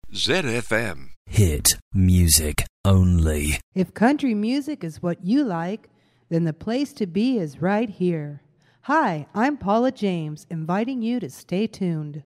ZFM. Hit music only. If country music is what you like, then the place to be is right here. Hi, I'm Paula James, inviting you to stay tuned.